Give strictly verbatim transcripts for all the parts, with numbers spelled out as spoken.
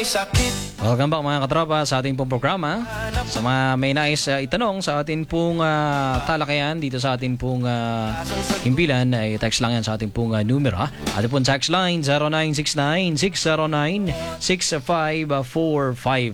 may sakit. Welcome back mga katropa sa ating pong programa. Sa mga may nais uh, itanong sa ating pong uh, talakayan dito sa ating pong uh, himpilan, ay text lang yan sa ating pong uh, numero. Ha? Ating pong text line zero nine six nine, six zero nine, six five four five.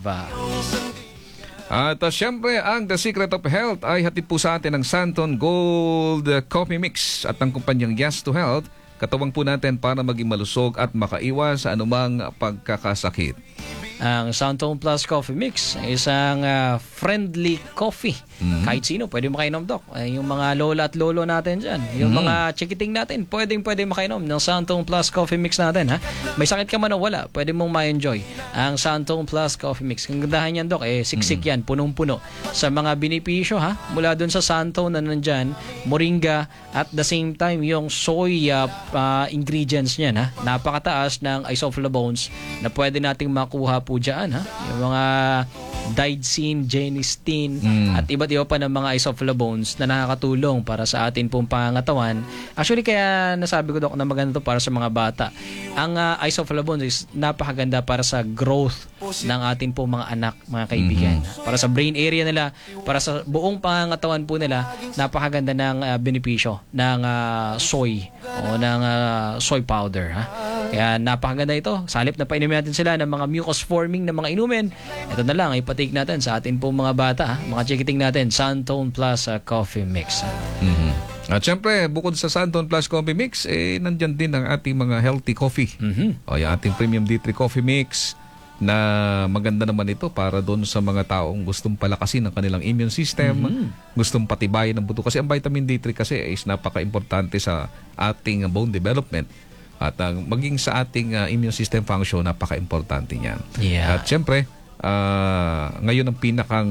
At uh, syempre, ang The Secret of Health ay hatid po sa atin ng Santon Gold Coffee Mix at ang kumpanyang Yes to Health. Katuwang po natin para maging malusog at makaiwas sa anumang pagkakasakit. Ang Santon Plus Coffee Mix, isang uh, friendly coffee. Mm-hmm. Kahit sino, pwede makainom, Doc. Ay, yung mga lola at lolo natin dyan, yung mm-hmm. mga chikiting natin, pwedeng pwede makainom ng Santon Plus Coffee Mix natin. Ha? May sakit ka man o wala, pwede mong ma-enjoy ang Santon Plus Coffee Mix. Ang gandahan yan, Doc, eh, siksik mm-hmm. yan, punong-puno. Sa mga benepisyo, ha? Mula dun sa Santon na nandyan, moringa, at the same time, yung soy uh, uh, ingredients niyan, ha? Napakataas ng isoflavones na pwede nating makuha po dyan, ha? Yung mga digoxin, genistein, mm. at iba't iba pa ng mga isoflavones na nakakatulong para sa atin pong pangangatawan. Actually, kaya nasabi ko, Dok, na maganda to para sa mga bata. Ang uh, isoflavones is napakaganda para sa growth ng atin pong mga anak, mga kaibigan. Mm-hmm. Para sa brain area nila, para sa buong pangangatawan po nila, napakaganda ng uh, benepisyo ng uh, soy o ng uh, soy powder. Ha? Kaya napakaganda ito. Sa halip na painumin natin sila ng mga mucus forming na mga inumin, ito na lang, ipatik natin sa atin pong mga bata, ha? Mga chikiting natin, Santon Plus uh, Coffee Mix. Mm-hmm. At syempre, bukod sa Santon Plus Coffee Mix, eh, nandyan din ang ating mga healthy coffee. Mm-hmm. O, yung ating Premium D three Coffee Mix, na maganda naman ito para doon sa mga taong gustong palakasin ang kanilang immune system, mm-hmm. gustong patibayin ng buto. Kasi ang vitamin D three kasi is napaka-importante sa ating bone development. At uh, maging sa ating uh, immune system function, napaka-importante niyan. Yeah. At syempre, uh, ngayon ang pinakang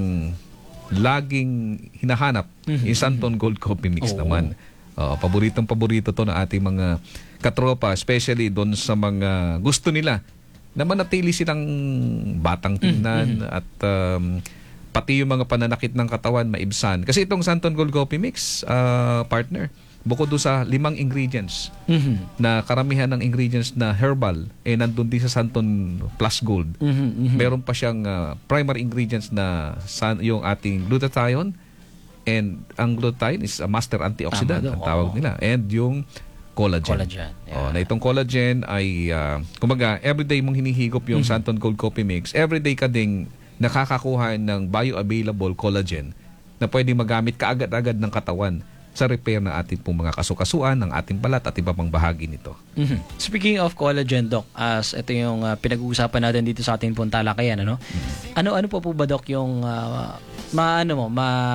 laging hinahanap, mm-hmm. yung Santon Gold Coffee Mix oh. naman. Uh, paboritong paborito to ng ating mga katropa, especially doon sa mga gusto nila na manatili silang batang tingnan, mm-hmm. at um, pati yung mga pananakit ng katawan maibsan. Kasi itong Santon Gold Coffee Mix, uh, partner, bukod doon sa limang ingredients, mm-hmm. na karamihan ng ingredients na herbal, eh nandun din sa Santon Plus Gold. Mm-hmm, mm-hmm. Meron pa siyang uh, primary ingredients na san, yung ating glutathione, and ang glutathione is a master antioxidant, ang tawag nila. And yung collagen. Collagen. Yeah. Oh, na itong collagen ay, uh, kumbaga, everyday mong hinihigop yung mm-hmm. Santon Gold Coffee Mix, everyday ka ding nakakakuha ng bioavailable collagen na pwedeng magamit kaagad-agad ng katawan sa repair ng ating pong mga kasukasuan, ng ating balat at iba pang bahagi nito. Mm-hmm. Speaking of collagen, Doc, as ito yung uh, pinag-uusapan natin dito sa ating pong talakayan, ano? Mm-hmm. Ano ano po po ba, Doc, yung uh, maano mo,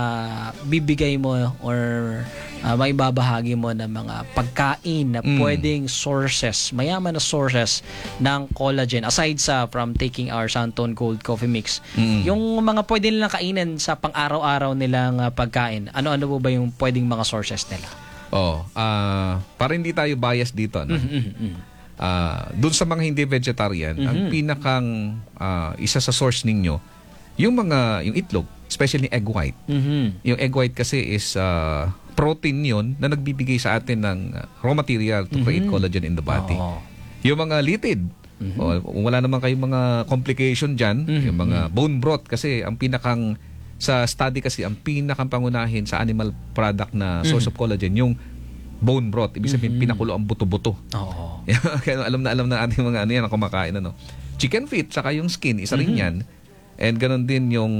mabibigay mo or uh, maibabahagi mo ng mga pagkain na mm. pwedeng sources, mayaman na sources ng collagen aside sa from taking our Santon Gold Coffee Mix. Mm. Yung mga pwede nilang kainin sa pang-araw-araw nilang uh, pagkain, ano-ano po ba yung pwedeng mga sources nila? Oh, uh, para hindi tayo bias dito, no? Mm-hmm. Uh, doon sa mga hindi vegetarian, mm-hmm. ang pinakang uh, isa sa source ninyo, yung mga yung itlog, especially egg white. Mm-hmm. Yung egg white kasi is uh, protein yun na nagbibigay sa atin ng raw material to create mm-hmm. collagen in the body. Oh. Yung mga litid, mm-hmm. o, wala naman kayong mga complication dyan, mm-hmm. yung mga bone broth, kasi ang pinakang sa study kasi ang pinakang pangunahin sa animal product na source mm-hmm. of collagen yung bone broth. Ibig sabihin mm-hmm. pinakulo ang buto-buto. Oh. Kaya alam na alam na ating mga ano yan ang kumakain, ano. Chicken feet saka yung skin, isa rin mm-hmm. yan. And ganoon din yung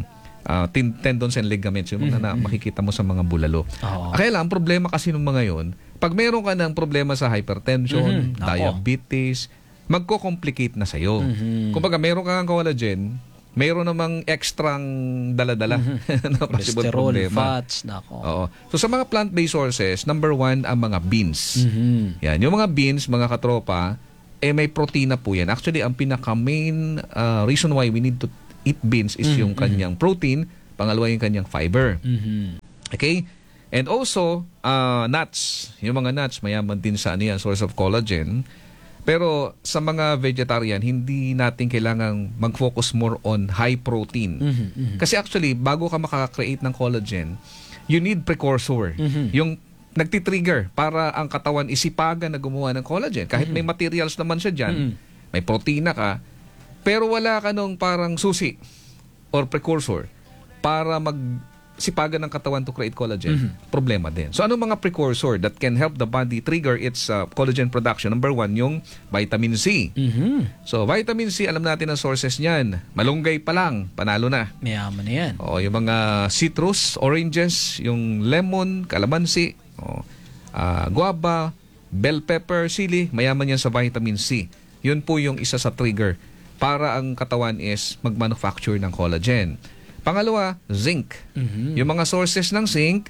uh, tendons and ligaments, yung mga mm-hmm. na makikita mo sa mga bulalo. Oh. Kaya lang, ang problema kasi ng mga yon, pag meron ka ng problema sa hypertension, mm-hmm. diabetes, magko-complicate na sa'yo. Mm-hmm. Kung baga, meron ka ng collagen, mayroon namang extrang dala-dala mm-hmm. na possible problema. Fats, nako. Oo. So sa mga plant-based sources, number one, ang mga beans. Mm-hmm. Yan. Yung mga beans, mga katropa, eh may protina po yan. Actually, ang pinaka-main uh, reason why we need to eat beans is mm-hmm. yung kanyang protein, pangalawa yung kanyang fiber. Mm-hmm. Okay? And also, uh, nuts. Yung mga nuts, mayaman din sa ano yan, source of collagen. Pero sa mga vegetarian, hindi natin kailangang mag-focus more on high protein. Mm-hmm, mm-hmm. Kasi actually, bago ka makaka-create ng collagen, you need precursor. Mm-hmm. Yung nagtitrigger para ang katawan isipagan na gumawa ng collagen. Kahit mm-hmm. may materials naman siya dyan, mm-hmm. may protina ka, pero wala ka nung parang susi or precursor para mag sipagan ng katawan to create collagen, mm-hmm. problema din. So ano mga precursor that can help the body trigger its uh, collagen production? Number one, yung vitamin C. Mm-hmm. So vitamin C, alam natin ang sources niyan. Malunggay pa lang, panalo na. Mayaman na yan. O, yung mga citrus, oranges, yung lemon, calamansi, o, uh, guava, bell pepper, sili, mayaman yan sa vitamin C. Yun po yung isa sa trigger para ang katawan is mag-manufacture ng collagen. Pangalawa, zinc. Mm-hmm. Yung mga sources ng zinc,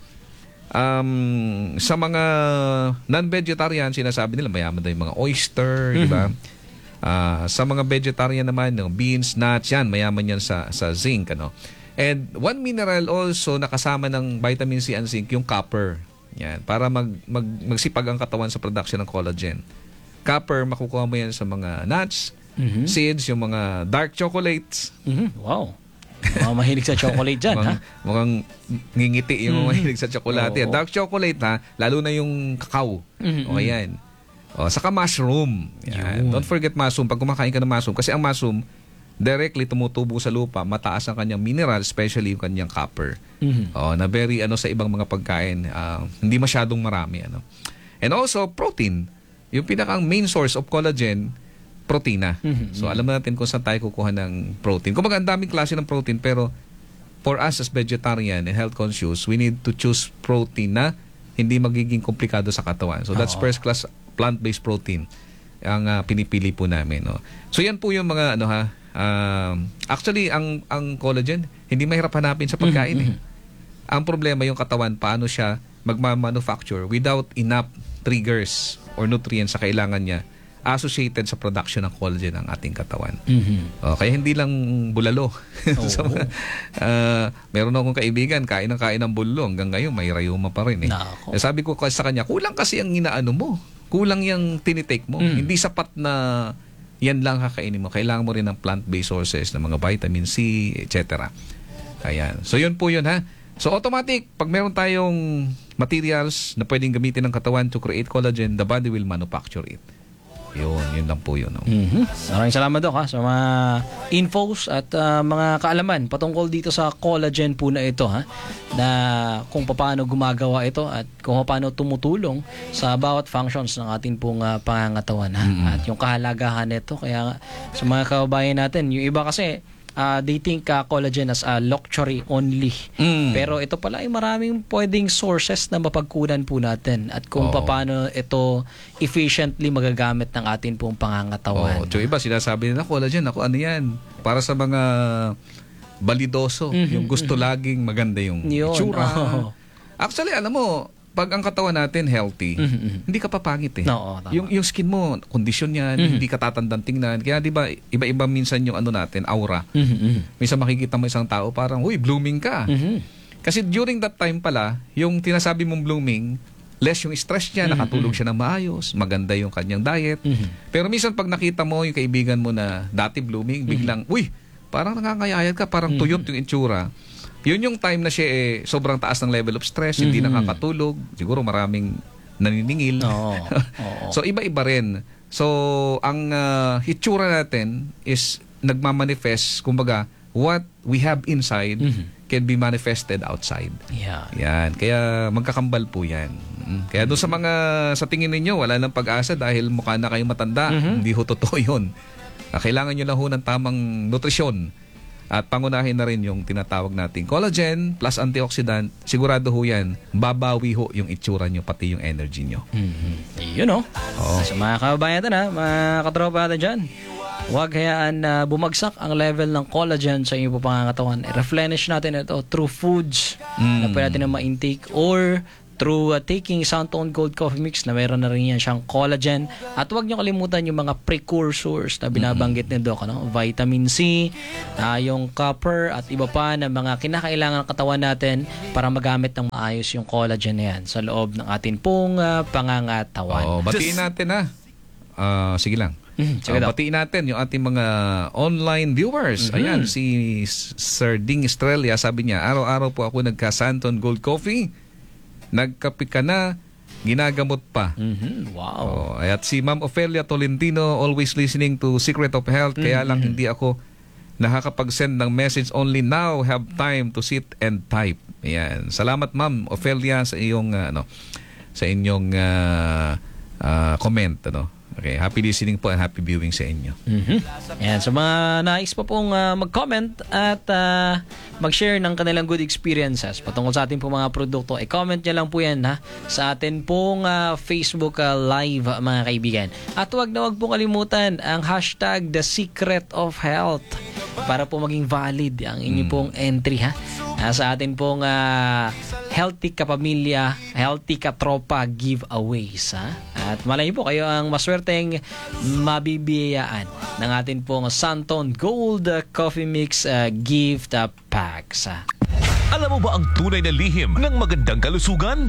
um, sa mga non-vegetarian, sinasabi nila mayaman daw yung mga oyster, mm-hmm. di ba? Uh, sa mga vegetarian naman, yung beans, nuts, yan, mayaman yan sa, sa zinc. Ano? And one mineral also nakasama ng vitamin C and zinc, yung copper. Yan, para mag, mag, magsipag ang katawan sa production ng collagen. Copper, makukuha mo yan sa mga nuts, mm-hmm. seeds, yung mga dark chocolates. Mm-hmm. Wow. Mga mahilig sa chocolate dyan, mukhang, ha? Mukhang ngingiti yung mm-hmm. mahilig sa chocolate. Oh. Dark chocolate, ha? Lalo na yung cacao. Mm-hmm. O, yan. O, saka mushroom. Yan. Don't forget mushroom. Pag kumakain ka ng mushroom, kasi ang mushroom, directly tumutubo sa lupa, mataas ang kanyang mineral, especially yung kanyang copper. Mm-hmm. O, na very, ano, sa ibang mga pagkain, uh, hindi masyadong marami, ano. And also, protein. Yung pinakang main source of collagen, protina. Mm-hmm. So, alam natin kung saan tayo kukuha ng protein. Kung ang daming klase ng protein, pero for us as vegetarian and health conscious, we need to choose protein na hindi magiging komplikado sa katawan. So, that's Oo. first class plant-based protein ang uh, pinipili po namin. No? So, yan po yung mga, ano ha, um, actually, ang ang collagen, hindi mahirap hanapin sa pagkain. Mm-hmm. eh. Ang problema yung katawan, paano siya magma-manufacture without enough triggers or nutrients sa kailangan niya associated sa production ng collagen ng ating katawan. Mm-hmm. O, kaya hindi lang bulalo. Oh. so, uh, meron akong kaibigan, kain ng kain ng bulalo. Hanggang ngayon, may rayuma pa rin. Eh. Eh, sabi ko kasi sa kanya, kulang kasi ang inaano mo. Kulang yung tinitake mo. Mm. Hindi sapat na yan lang kakainin mo. Kailangan mo rin ng plant-based sources ng mga vitamin C, et cetera. Ayan. So, yun po yun, ha? So, automatic, pag meron tayong materials na pwedeng gamitin ng katawan to create collagen, the body will manufacture it. Yun, yun lang po yun. No? Mm-hmm. Maraming salamat, Doc, ha, sa mga infos at uh, mga kaalaman patungkol dito sa collagen po na ito, ha, na kung paano gumagawa ito at kung paano tumutulong sa bawat functions ng ating pong uh, pangangatawan, ha, mm-hmm. at yung kahalagahan nito. Kaya sa mga kababayan natin, yung iba kasi Uh, they think uh, collagen as a luxury only. Mm. Pero ito pala ay maraming pwedeng sources na mapagkunan po natin at kung oh. paano ito efficiently magagamit ng atin pong pangangatawan. Oh, so iba sinasabi nila collagen, ako ano yan? Para sa mga balidoso, mm-hmm, yung gusto mm-hmm. laging maganda yung Yun, itsura. oh. Actually, alam mo, pag ang katawan natin healthy, mm-hmm. hindi ka papangit eh. No, oh, yung yung skin mo, kondisyon yan, mm-hmm. hindi ka tatandang tingnan. Kaya 'di ba, iba-iba minsan yung ano natin, aura. Mm-hmm. Minsan makikita mo isang tao parang, "Uy, blooming ka." Mm-hmm. Kasi during that time pala, yung tinasabi mong blooming, less yung stress niya, mm-hmm. nakatulog siya ng maayos, maganda yung kanyang diet. Mm-hmm. Pero minsan pag nakita mo yung kaibigan mo na dati blooming, biglang, mm-hmm. "Uy, parang nangangayayat ka, parang tuyot mm-hmm. yung itsura." Yun yung time na siya eh, sobrang taas ng level of stress, mm-hmm. hindi nakakatulog, siguro maraming naniningil. Oo. Oo. So iba-iba rin. So ang uh, hitsura natin is nagmamanifest, kumbaga, what we have inside mm-hmm. can be manifested outside. Yeah. Yan. Kaya magkakambal po yan. Kaya doon sa mga, sa tingin ninyo, wala nang pag-asa dahil mukha na kayong matanda. Mm-hmm. Hindi ho totoo yun. Kailangan nyo lang ho ng tamang nutrisyon. At pangunahin na rin yung tinatawag nating collagen plus antioxidant. Sigurado ho yan, babawi ho yung itsura nyo, pati yung energy nyo. Mm-hmm. Yun o. Oh. Sa mga kababayan natin, ha, mga katropa natin dyan, huwag hayaan na uh, bumagsak ang level ng collagen sa inyong pangangatawan. I-replenish natin ito through foods mm. na pwede natin na ma-intake or through uh, taking Santon Gold Coffee Mix na mayroon na rin yan siyang collagen. At huwag niyo kalimutan yung mga precursors na binabanggit ni Doc, ano? Vitamin C, uh, yung copper at iba pa na mga kinakailangan ng katawan natin para magamit ng maayos yung collagen na yan sa loob ng atin pong uh, pangangatawan. Oh, batiin natin ha. Uh, sige lang. Mm, sige uh, batiin natin yung ating mga online viewers. Mm-hmm. Ayan, si Sir Ding Estrella, sabi niya, araw-araw po ako nagka Santon Gold Coffee. Nagkape ka na, ginagamot pa. Mhm. Wow. Oh, at si Ma'am Ofelia Tolentino, always listening to Secret of Health. Kaya lang Mhm. hindi ako nakakapag-send ng message, only now have time to sit and type. Ayan. Salamat Ma'am Ofelia sa iyong uh, ano sa inyong uh, uh, comment ano. Okay, happy listening po and happy viewing sa inyo. Mhm. Ayan, sa mga nais pa pong uh, mag-comment at uh, mag-share ng kanilang good experiences patungkol sa ating pong mga produkto, i-comment nyo lang po yan ha, sa atin pong uh, Facebook uh, live mga kaibigan. At huwag na huwag pong kalimutan ang hashtag The Secret of Health para po maging valid ang inyong pong entry ha. Uh, sa atin pong uh, Healthy Kapamilya, Healthy Katropa giveaways ha. At malay po kayo ang maswerteng mabibiyayaan ng atin pong Santon Gold Coffee Mix uh, gift uh, packs ha. Alam mo ba ang tunay na lihim ng magandang kalusugan?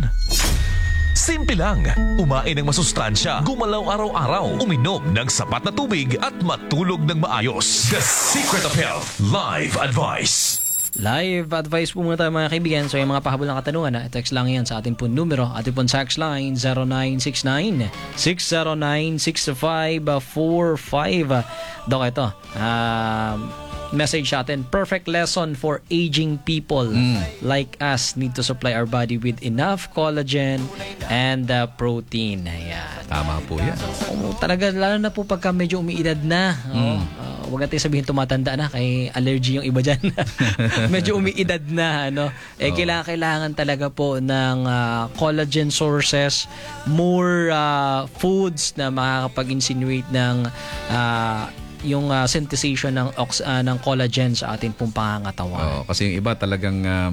Simple lang. Umain ng masustansya, gumalaw araw-araw, uminom ng sapat na tubig at matulog ng maayos. The Secret of Health Live Advice. Live advice po muna tayo mga kaibigan. So yung mga pahabol ng katanungan, ha, text lang yan sa ating po numero. Ating po text line zero nine six nine, six zero nine, six five four five. Dok, ito. Uh, message sa atin. Perfect lesson for aging people mm. like us need to supply our body with enough collagen and uh, protein. Ayan. Tama po yan. Oh, talaga, lalo na po pagka medyo umiidad na. Oh, mm. uh, Huwag natin sabihin tumatanda na, kay allergy yung iba dyan. Medyo umiidad na. Ano? Eh, oh. kailangan, kailangan talaga po ng uh, collagen sources, more uh, foods na makakapag-insinuate ng uh, yung uh, synthesization ng, ox- uh, ng collagen sa ating pong pangangatawan. Oh, kasi yung iba talagang uh,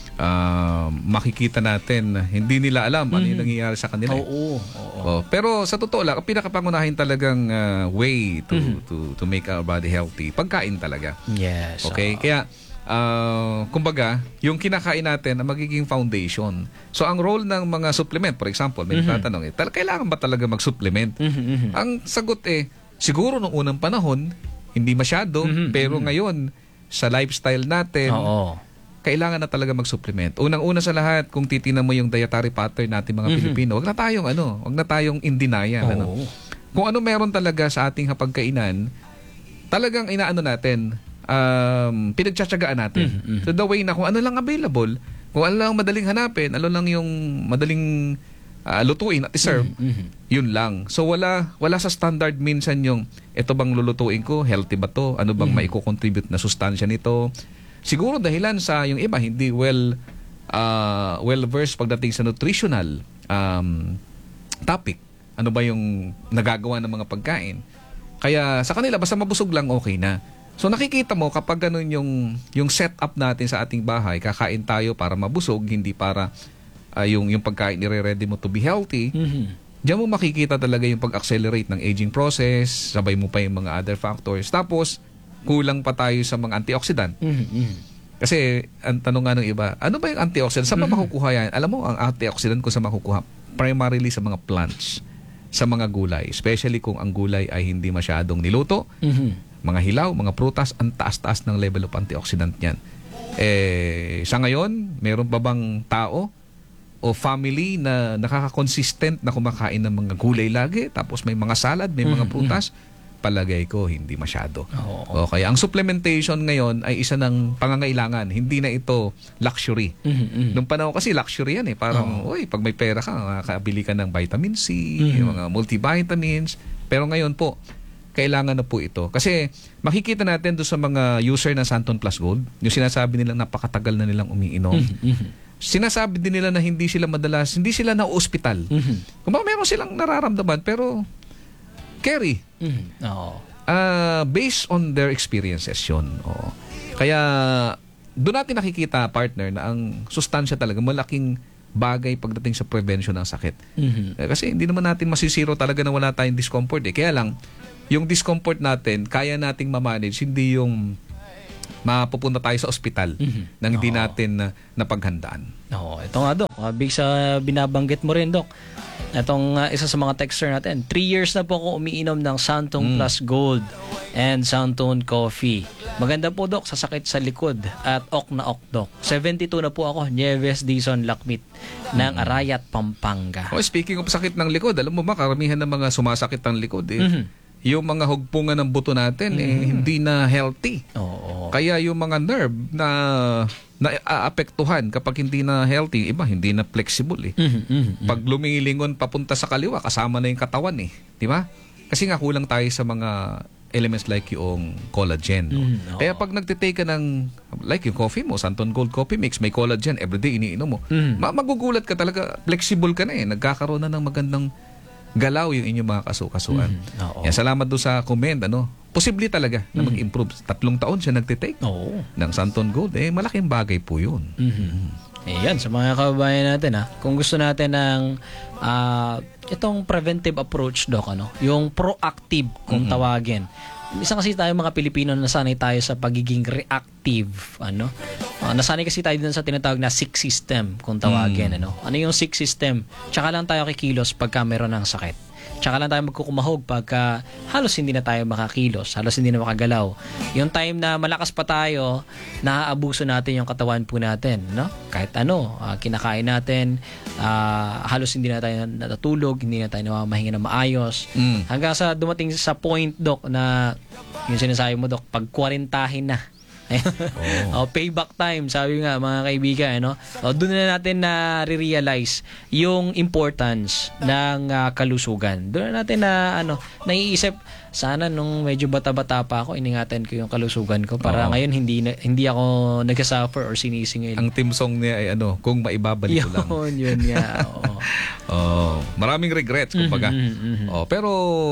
uh, makikita natin, hindi nila alam mm-hmm. ano yung nangyayari sa kanila. Oo. oo. Oh, pero sa totoo lang, ang pinakapangunahin talagang uh, way to, mm-hmm. to to make our body healthy, pagkain talaga. Yes. Okay? Oh. Kaya, uh, kumbaga, yung kinakain natin ang magiging foundation. So, ang role ng mga supplement, for example, may mm-hmm. tatanong, eh, tal- kailangan ba talaga mag-supplement? Mm-hmm. Ang sagot eh, siguro nung unang panahon, hindi masyado, mm-hmm. pero ngayon, sa lifestyle natin, Oo. kailangan na talaga mag-supplement. Unang-una sa lahat, kung titingnan mo yung dietary pattern natin mga mm-hmm. Pilipino, wag na tayong ano, wag na tayong in denial. Oh. Ano. Kung ano meron talaga sa ating hapagkainan, talagang inaano natin, um, pinagtsatsagaan natin. Mm-hmm. So the way na kung ano lang available, kung ano lang madaling hanapin, ano lang yung madaling uh, lutuin at iserve, mm-hmm. yun lang. So wala wala sa standard minsan yung ito bang lulutuin ko, healthy ba to? Ano bang mm-hmm. maiko-contribute na sustansya nito? Siguro dahilan sa yung iba hindi well uh, well versed pagdating sa nutritional um, topic. Ano ba yung nagagawa ng mga pagkain? Kaya sa kanila basta mabusog lang okay na. So nakikita mo kapag ganun yung yung setup natin sa ating bahay, kakain tayo para mabusog, hindi para uh, yung yung pagkain nire-ready mo to be healthy. Mm-hmm. Diyan mo makikita talaga yung pag-accelerate ng aging process, sabay mo pa yung mga other factors. Tapos kulang pa tayo sa mga antioxidant. Mm-hmm. Kasi, ang tanong nga ng iba, ano ba yung antioxidant? Saan ba mm-hmm. makukuha yan? Alam mo, ang antioxidant ko sa makukuha, primarily sa mga plants, sa mga gulay. Especially kung ang gulay ay hindi masyadong niluto. Mm-hmm. Mga hilaw, mga prutas, ang taas-taas ng level of antioxidant yan. Eh, sa ngayon, meron pa bang tao o family na nakaka-consistent na kumakain ng mga gulay lagi, tapos may mga salad, may mga prutas? Palagay ko, hindi masyado. Oo. Okay, ang supplementation ngayon ay isa ng pangangailangan. Hindi na ito luxury. Mm-hmm. Nung panahon kasi luxury yan eh. Parang, Oo. uy, pag may pera ka, makakabili ka ng vitamin C, Mm-hmm. mga multivitamins. Pero ngayon po, kailangan na po ito. Kasi makikita natin doon sa mga user ng Santon Plus Gold, yung sinasabi nilang napakatagal na nilang umiinom. Mm-hmm. Sinasabi din nila na hindi sila madalas, hindi sila na-hospital. Mm-hmm. Kung baka meron silang nararamdaman, pero carry. Mm-hmm. Oo. Uh, based on their experiences yun. Oo. Kaya doon natin nakikita, partner, na ang sustansya talaga malaking bagay pagdating sa prevention ng sakit. Mm-hmm. Eh, kasi hindi naman natin masisiro talaga na wala tayong discomfort. Eh. Kaya lang, yung discomfort natin, kaya nating mamanage, hindi yung mapupunta tayo sa ospital nang hindi natin na napaghandaan. Oo, ito nga, Dok. Uh, big sa binabanggit mo rin, Dok. Itong uh, isa sa mga texter natin. Three years na po ako umiinom ng Santong Mm. Plus Gold and Santong Coffee. Maganda po, Dok, sa sakit sa likod at ok na ok, Dok. seventy-two na po ako, Nieves Dizon Lakmit ng Arayat, Pampanga. Oh, speaking of sakit ng likod, alam mo ba, karamihan ng mga sumasakit ng likod, eh, Mhm. yung mga hugpungan ng buto natin, eh, hindi na healthy. Oo. Kaya yung mga nerve na naaapektuhan kapag hindi na healthy, iba, hindi na flexible eh. Mhm, mhm. Pag lumilingon papunta sa kaliwa, kasama na yung katawan eh. Di ba? Kasi nga kulang tayo sa mga elements like yung collagen. No? Mm, oo. Kaya pag nagtitake ka ng, like yung coffee mo, Santon Gold Coffee Mix, may collagen, everyday iniinom mo, Mm. ma- magugulat ka talaga, flexible ka na eh. Nagkakaroon na ng magandang galaw yung inyong mga kasukasuan. Mm, oo. Yan, salamat doon sa comment. Ano? Posible talaga na mag-improve. Tatlong taon siya nagtitake Oo. ng Santon Gold. Eh, malaking bagay po yun. Mhm. Ayan, sa mga kababayan natin ha, kung gusto natin ng ah, itong preventive approach, Doc, ano, yung proactive kung tawagin. Isa kasi tayo mga Pilipino, nasanay tayo sa pagiging reactive, ano. Ah, nasanay kasi tayo din sa tinatawag na sick system kung tawagin, ano. Ano yung sick system? Tsaka lang tayo kikilos pagka meron ng sakit. Tsaka lang tayo magkukumahog pagka halos hindi na tayo makakilos, halos hindi na makagalaw. Yung time na malakas pa tayo, naaabuso natin yung katawan po natin, no? Kahit ano, ah, kinakain natin, ah, halos hindi na tayo natutulog, hindi na tayo namamahinga na maayos. Mm. Hanggang sa dumating sa point, Doc, na yung sinasabi mo, Doc, pag kwarentahin na, oh. Payback time, sabi nga mga kaibigan, ano? O, doon na natin na realize yung importance ng ah, kalusugan. Doon na natin na ano, naiisip, sana nung medyo bata-bata pa ako, iningatan ko yung kalusugan ko para Oo. ngayon hindi na, hindi ako nagka-suffer or sinisingil. Ang team song niya ay ano, kung maibabalik ko lang. Yun, yun nga. Oo. Oh, maraming regrets kumbaga. Mhm, mhm. Oh, pero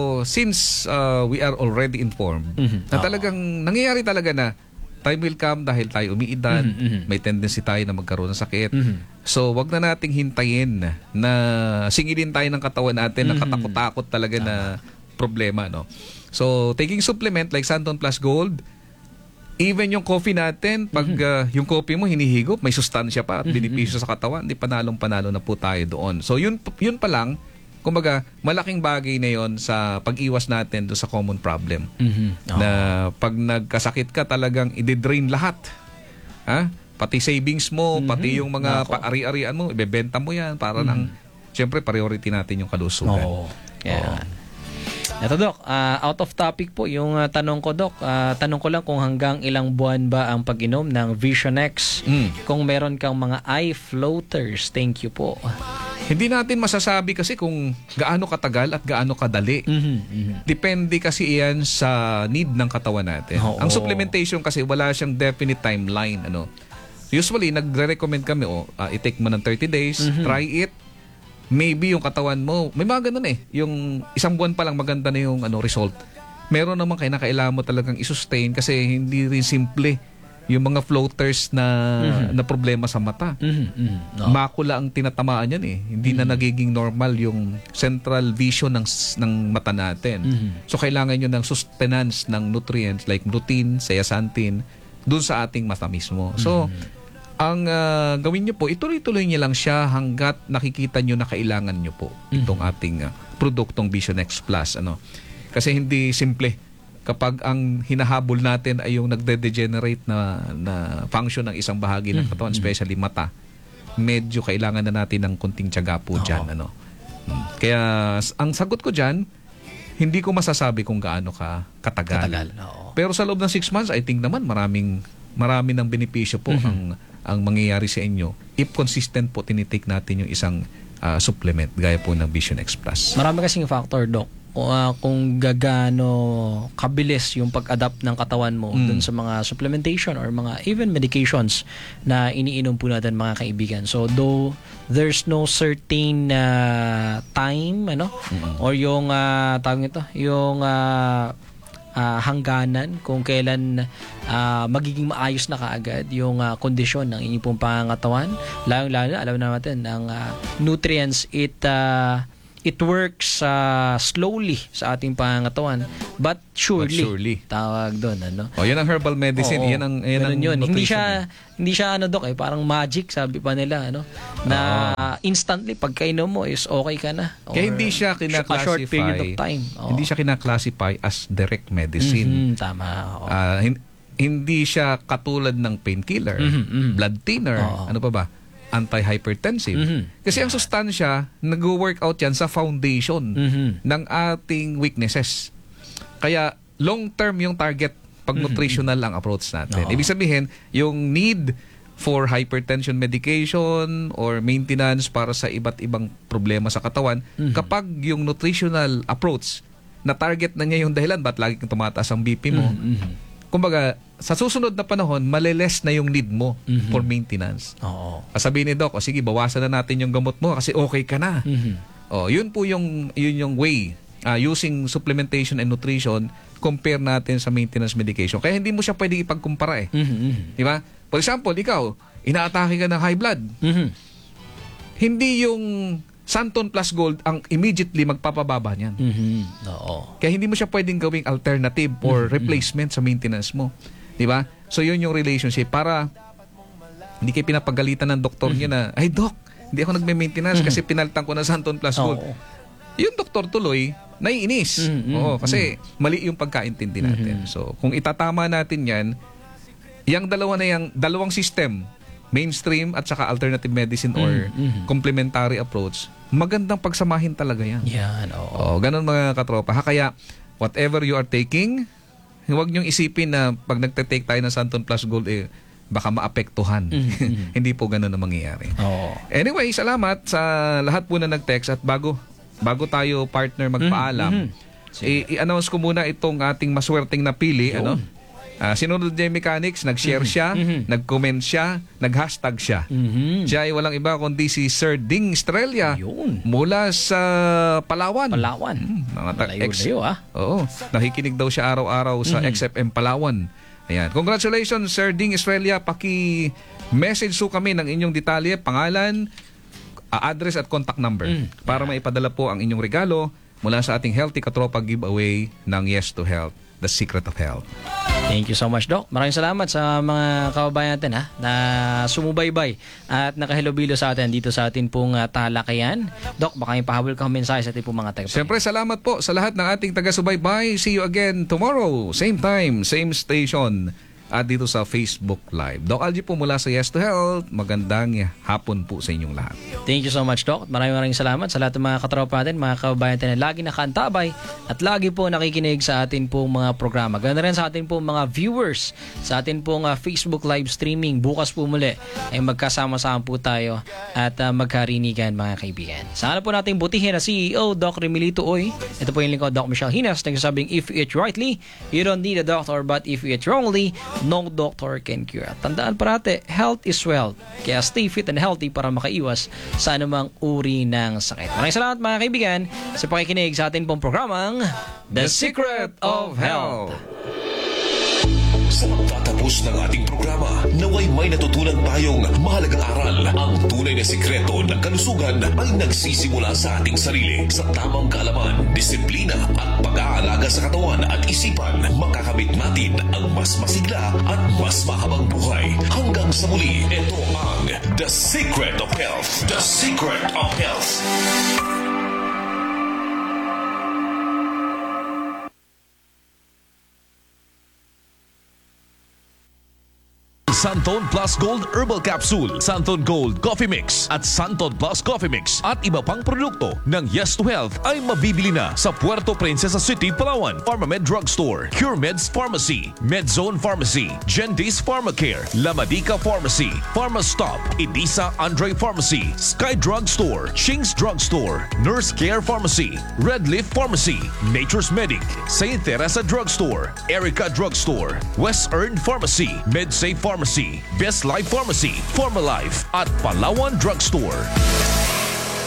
since uh, we are already informed Mhm. na Oo. talagang nangyayari talaga na time will come dahil tayo umiidad, Mhm, mhm. may tendency tayo na magkaroon ng sakit. Mhm. So, wag na nating hintayin na singilin tayo ng katawan natin na katakot-takot talaga na problema, no? So, taking supplement like Santon Plus Gold, even yung coffee natin, pag uh, yung coffee mo hinihigop, may sustansya pa at benepisyo sa katawan, di panalong-panalo na po tayo doon. So, yun, yun pa lang, kumbaga, malaking bagay na yon sa pag-iwas natin do sa common problem. Mhm. Na pag nagkasakit ka, talagang i-drain lahat. Ha? Pati savings mo, pati yung mga Nako. paari-arian mo, ibebenta mo yan para nang, syempre, priority natin yung kalusugan. Oo. Yeah. Ito, Doc, ah, out of topic po yung ah, tanong ko, Doc. Ah, tanong ko lang kung hanggang ilang buwan ba ang pag-inom ng Vision X. Mm. Kung meron kang mga eye floaters. Thank you po. Hindi natin masasabi kasi kung gaano katagal at gaano kadali. Mhm, mhm. Depende kasi iyan sa need ng katawan natin. Oo. Ang supplementation kasi wala siyang definite timeline. Ano. Usually, nagre-recommend kami, oh, ah, i-take mo ng thirty days, try it. Maybe yung katawan mo, may mga ganun eh. Yung isang buwan pa lang maganda na yung ano, result. Meron naman kaya na kailangan mo talagang i-sustain kasi hindi rin simple yung mga floaters na na problema sa mata. Mhm, mhm. No. Makula ang tinatamaan yan eh. Hindi na nagiging normal yung central vision ng s- ng mata natin. Mhm. So kailangan nyo ng sustenance ng nutrients like lutein, zeaxanthin dun sa ating mata mismo. So ang ah, gawin nyo po, ituloy-tuloy nyo lang siya hanggat nakikita nyo na kailangan nyo po itong ating ah, produktong Vision X Plus. Ano? Kasi hindi simple. Kapag ang hinahabol natin ay yung nagde-degenerate na, na function ng isang bahagi ng katawan, especially mata, medyo kailangan na natin ng kunting tiyaga po dyan. Ano? Hmm. Kaya s- ang sagot ko dyan, hindi ko masasabi kung gaano ka katagal. Katagal, oo. Pero sa loob ng six months, I think naman maraming marami ng benepisyo po ang ang mangyayari sa inyo if consistent po tinitake natin yung isang ah, supplement gaya po ng Vision X Plus. Marami kasing factor, Doc. Kung, ah, kung gagano kabilis yung pag-adapt ng katawan mo Mm. dun sa mga supplementation or mga even medications na iniinom po natin, mga kaibigan. So though there's no certain ah, time, ano, or yung uh, tawag ito, yung ah, ah, hangganan kung kailan ah, magiging maayos na kaagad yung ah, kondisyon ng inyong pong pangangatawan. Lalong-lalo, alam naman natin, ang ah, nutrients, it ah, it works uh, slowly sa ating pangangatawan, but surely. But surely. Tawag doon, ano? Oh, yan ang herbal medicine. Oo, yan ang, yan ang ganun yun. Hindi nutrition, siya, eh. hindi siya ano, Dok, eh, parang magic, sabi pa nila, ano? Na instantly, pagkainom mo is okay ka na. Or Kaya hindi siya a short period of kinaklasify. time. Oo. Hindi siya kinaklasify as direct medicine. Mhm, tama. Oo. Ah, hin- hindi siya katulad ng painkiller, Mhm, mhm. blood thinner, Oo. ano pa ba? Anti-hypertensive. Mhm. Kasi ang sustansya, nag-workout yan sa foundation Mhm. ng ating weaknesses. Kaya long-term yung target pag nutritional ang approach natin. Oo. Ibig sabihin, yung need for hypertension medication or maintenance para sa iba't ibang problema sa katawan, kapag yung nutritional approach na target na niya yung dahilan, ba't lagi kang tumataas ang B P mo? Mhm. Kumbaga, sa susunod na panahon, maliles na yung need mo Mhm. for maintenance. Oo. Sabihin ni Doc, o sige, bawasan na natin yung gamot mo kasi okay ka na. Mhm. Oh, yun po yung yun yung way ah, using supplementation and nutrition compare natin sa maintenance medication. Kaya hindi mo siya pwedeng ipagkumpara eh. Mhm, mhm. Di ba? For example, ikaw, inaatake ka ng high blood. Mhm. Hindi yung Santon Plus Gold ang immediately magpapababa niyan. Mhm. Oo. Kaya hindi mo siya pwedeng gawing alternative or replacement sa maintenance mo. Di ba? So yun yung relationship para hindi kayo pinapagalitan ng doktor niya na, ay Doc, hindi ako nagme-maintenance kasi pinalitan ko na Santon Plus Gold. Oo. Yung doktor tuloy, naiinis. Mm, mm, Oo, kasi mali yung pagkaintindi natin. So kung itatama natin yan, yung dalawa na yung, dalawang system, mainstream at saka alternative medicine or mm. complementary approach, magandang pagsamahin talaga yan. Yan, oo. Oo, ganun mga katropa. Ha, kaya whatever you are taking, huwag niyong isipin na pag nagte-take tayo ng Santon Plus Gold, eh, baka maapektuhan. Mhm. Hindi po ganun ang mangyayari. Oo. Anyway, salamat sa lahat po na nag-text at bago bago tayo partner magpaalam, Mhm. i- i-announce ko muna itong ating maswerteng napili. Ano? Ah, sinunod niya yung mechanics, nag-share siya, Mhm. nag-comment siya, nag-hashtag siya. Mhm. Siya ay walang iba kundi si Sir Ding Estrella Yun. mula sa Palawan. Palawan. Hmm, mga ta- Malayo ex- na yun, ah. Oo. Nakikinig daw siya araw-araw sa Mhm. X F M Palawan. Ayan. Congratulations, Sir Ding Estrella. Paki-message so kami ng inyong detalye, pangalan, ah, address at contact number Mhm. para maipadala po ang inyong regalo mula sa ating Healthy Katropa giveaway ng Yes to Health, The Secret of Health. Thank you so much, Doc. Maraming salamat sa mga kababayan natin ha, na sumubaybay at nakahalubilo sa atin dito sa atin pong uh, talakayan. Doc, baka may pahabol kang mensahe sa ating pong mga taga. Siyempre, salamat po sa lahat ng ating taga-subaybay. See you again tomorrow. Same time, same station. At dito sa Facebook Live. Doc Algie po mula sa Yes to Health. Magandang hapon po sa inyong lahat. Thank you so much, Doc. Maraming maraming salamat sa lahat ng mga katropa natin, mga kababayan natin na lagi nakaantabay at lagi po nakikinig sa atin pong mga programa. Ganoon rin sa atin pong mga viewers sa atin pong uh, Facebook live streaming. Bukas po muli ay magkasama-sama po tayo at uh, magkarinigan, mga kaibigan. Sana po natin butihin na C E O Doc Remilito Oy. Ito po yung lingkod, Doc Michelle Hinas, nagsasabing if you eat rightly, you don't need a doctor, but if you eat wrongly, no doctor can cure. At tandaan parate, health is wealth. Kaya stay fit and healthy para makaiwas sa anumang uri ng sakit. Maraming salamat, mga kaibigan, sa pakikinig sa atin pong programang The Secret of Health. Sa pagtatapos ng ating programa, naway may natutunan tayong mahalagang aral. Ang tunay na sikreto ng kalusugan ay nagsisimula sa ating sarili. Sa tamang kaalaman, disiplina at pag-aalaga sa katawan at isipan, makakamit natin ang mas masigla at mas mahabang buhay. Hanggang sa muli, ito ang The Secret of Health. The Secret of Health. Santon Plus Gold Herbal Capsule, Santon Gold Coffee Mix at Santon Plus Coffee Mix at iba pang produkto ng Yes to Health ay mabibili na sa Puerto Princesa City, Palawan, PharmaMed Drugstore, CureMeds Pharmacy, MedZone Pharmacy, Gentis Pharmacare, La Medica Pharmacy, PharmaStop, Edisa Andre Pharmacy, Sky Drugstore, Ching's Drugstore, Nurse Care Pharmacy, Red Leaf Pharmacy, Nature's Medic, Saint Teresa Drugstore, Erica Drugstore, West Earn Pharmacy, MedSafe Pharmacy, Best Life Pharmacy, Pharmalife at Palawan Drugstore.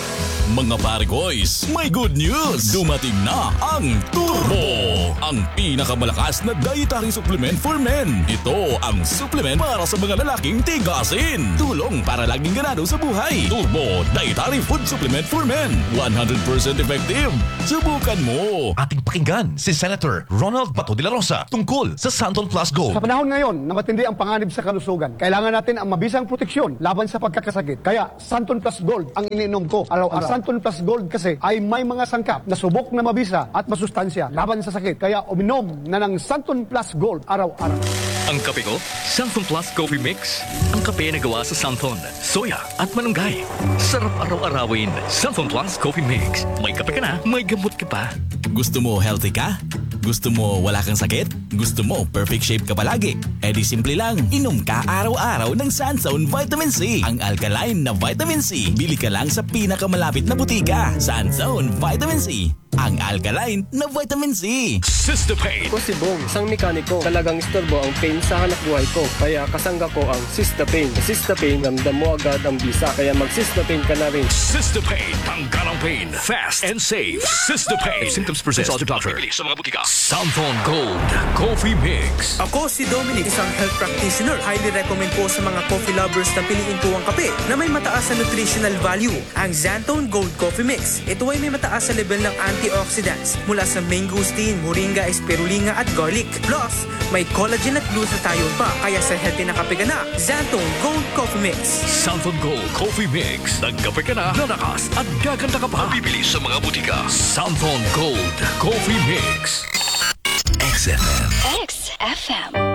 Mga pare boys, may good news! Dumating na ang Turbo! Ang pinakamalakas na dietary supplement for men. Ito ang supplement para sa mga lalaking tigasin. Tulong para laging ganado sa buhay. Turbo Dietary Food Supplement for Men. one hundred percent effective. Subukan mo! Ating pakinggan si Senator Ronald Bato de la Rosa tungkol sa Santon Plus Gold. Sa panahon ngayon na matindi ang panganib sa kalusugan, kailangan natin ang mabisang proteksyon laban sa pagkakasakit. Kaya Santon Plus Gold ang iniinom ko araw-araw. Ang Santon Plus Gold kasi ay may mga sangkap na subok na mabisa at masustansya laban sa sakit. Kaya uminom na ng Santon Plus Gold araw-araw. Ang kape ko, Santon Plus Coffee Mix. Ang kape na gawa sa Santon, soya at malunggay. Sarap araw-arawin. Santon Plus Coffee Mix. May kape ka na, may gamot ka pa. Gusto mo healthy ka? Gusto mo wala kang sakit? Gusto mo perfect shape ka palagi? E di simple lang, inom ka araw-araw ng Sunzone Vitamin C. Ang alkaline na Vitamin C. Bili ka lang sa pinakamalapit na butika. Sunzone Vitamin C. Ang alkaline na Vitamin C. Sistapain. Ako si Bong, isang mekaniko. Talagang istorbo ang pain sa hanap buhay ko. Kaya kasangga ko ang Sistapain. Sa Sistapain, ramdam mo agad ang bisa. Kaya mag-Sistapain ka na rin. Sistapain. Tanggal ang pain. Fast and safe. Sistapain. If symptoms persist, consult your doctor. Bibili sa mga butika. Santon Gold Coffee Mix. Ako si Dominic, isang health practitioner. Highly recommend po sa mga coffee lovers na piliin po ang kape na may mataas na nutritional value, ang Xantone Gold Coffee Mix. Ito ay may mataas na level ng antioxidants mula sa mangosteen, moringa, spirulina at garlic. Plus, may collagen at glutathione pa. Kaya sa healthy na kape ka na, Xantone Gold Coffee Mix. Santon Gold Coffee Mix. Nagkape ka na, lalakas at gaganda ka pa. Bibili sa mga butika. Santon Gold Coffee Mix. X F M. X F M.